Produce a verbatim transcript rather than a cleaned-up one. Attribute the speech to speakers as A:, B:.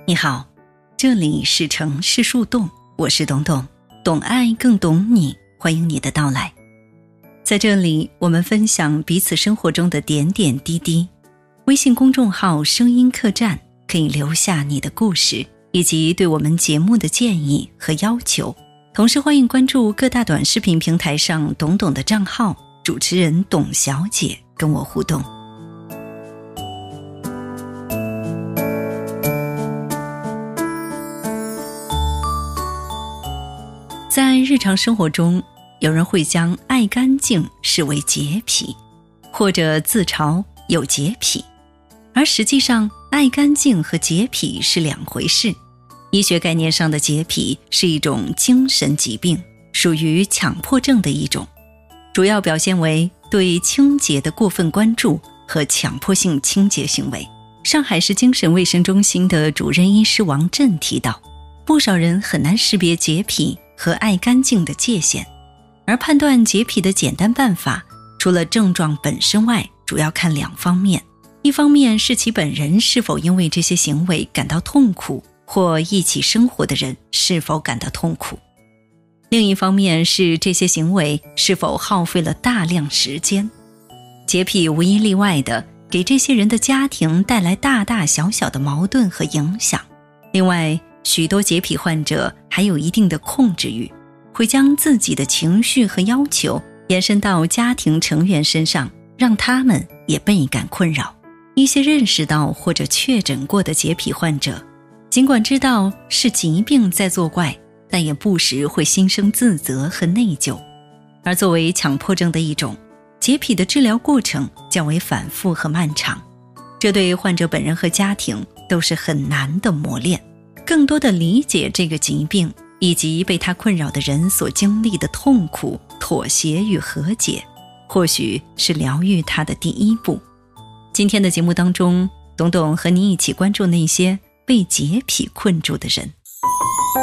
A: 你好，这里是城市树洞，我是董董，懂爱更懂你，欢迎你的到来。在这里，我们分享彼此生活中的点点滴滴。微信公众号声音客栈可以留下你的故事，以及对我们节目的建议和要求。同时欢迎关注各大短视频平台上董董的账号，主持人董小姐跟我互动。在日常生活中，有人会将爱干净视为洁癖，或者自嘲有洁癖。而实际上，爱干净和洁癖是两回事。医学概念上的洁癖是一种精神疾病，属于强迫症的一种，主要表现为对清洁的过分关注和强迫性清洁行为。上海市精神卫生中心的主任医师王震提到，不少人很难识别洁癖和爱干净的界限，而判断洁癖的简单办法，除了症状本身外，主要看两方面。一方面是其本人是否因为这些行为感到痛苦，或一起生活的人是否感到痛苦。另一方面是这些行为是否耗费了大量时间。洁癖无一例外的给这些人的家庭带来大大小小的矛盾和影响。另外，许多洁癖患者还有一定的控制欲，会将自己的情绪和要求延伸到家庭成员身上，让他们也倍感困扰。一些认识到或者确诊过的洁癖患者，尽管知道是疾病在作怪，但也不时会心生自责和内疚。而作为强迫症的一种，洁癖的治疗过程较为反复和漫长，这对患者本人和家庭都是很难的磨练。更多的理解这个疾病以及被它困扰的人所经历的痛苦、妥协与和解，或许是疗愈它的第一步。今天的节目当中，董董和你一起关注那些被洁癖困住的人。